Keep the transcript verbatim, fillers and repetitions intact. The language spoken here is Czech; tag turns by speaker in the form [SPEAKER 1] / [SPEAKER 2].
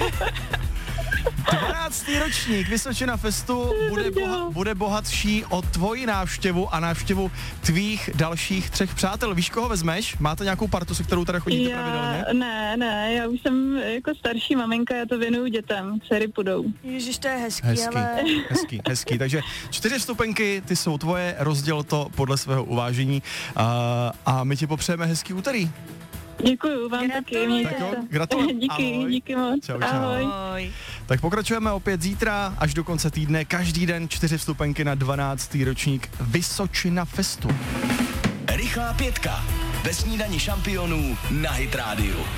[SPEAKER 1] dvanáctý ročník Vysočina Festu bude, boha, bude bohatší o tvoji návštěvu a návštěvu tvých dalších třech přátel. Víš, koho vezmeš? Máte nějakou partu, se kterou tady chodíte
[SPEAKER 2] já,
[SPEAKER 1] pravidelně?
[SPEAKER 2] Ne, ne, já už jsem jako starší maminka, já to věnuju dětem, dcery půjdou.
[SPEAKER 3] Ježiš, to je hezký,
[SPEAKER 1] Hezký,
[SPEAKER 3] ale...
[SPEAKER 1] hezký, hezký. Takže čtyři vstupenky, ty jsou tvoje, rozděl to podle svého uvážení a, a my ti popřejeme hezký úterý.
[SPEAKER 2] Děkuju vám taky, mějte
[SPEAKER 1] Tak jo,
[SPEAKER 2] se.
[SPEAKER 1] gratuluju.
[SPEAKER 2] Díky,
[SPEAKER 1] Ahoj.
[SPEAKER 2] díky moc.
[SPEAKER 1] Čau, čau.
[SPEAKER 2] Ahoj.
[SPEAKER 3] Ahoj.
[SPEAKER 1] Tak pokračujeme opět zítra až do konce týdne. Každý den čtyři vstupenky na dvanáctý ročník Vysočina Festu.
[SPEAKER 4] Rychlá pětka. Ve snídani šampionů na Hit Radio.